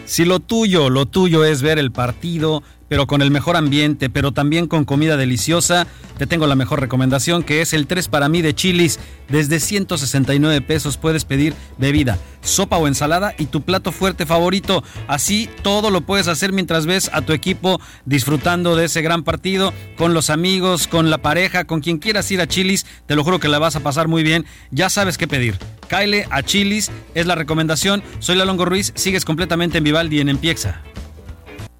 Si lo tuyo es ver el partido, pero con el mejor ambiente, pero también con comida deliciosa, te tengo la mejor recomendación, que es el 3 para mí de Chili's. Desde 169 pesos puedes pedir bebida, sopa o ensalada y tu plato fuerte favorito. Así todo lo puedes hacer mientras ves a tu equipo disfrutando de ese gran partido, con los amigos, con la pareja, con quien quieras ir a Chili's. Te lo juro que la vas a pasar muy bien. Ya sabes qué pedir. Cáele a Chili's, es la recomendación. Soy Lalongo Ruiz, sigues completamente en Vivaldi en Empieza.